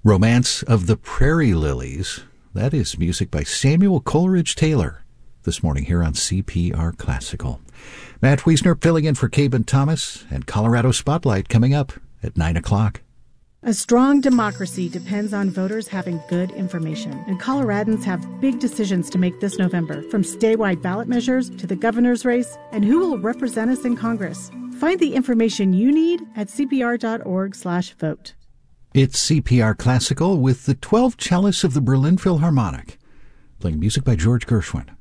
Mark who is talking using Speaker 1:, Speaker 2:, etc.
Speaker 1: Romance of the Prairie Lilies. That is music by Samuel Coleridge Taylor. This morning here on CPR Classical. Matt Wiesner filling in for Caben Thomas, and Colorado Spotlight coming up at 9 o'clock.
Speaker 2: A strong democracy depends on voters having good information, and Coloradans have big decisions to make this November, from statewide ballot measures to the governor's race and who will represent us in Congress. Find the information you need at cpr.org/vote.
Speaker 1: It's CPR Classical with the 12 cellists of the Berlin Philharmonic, playing music by George Gershwin.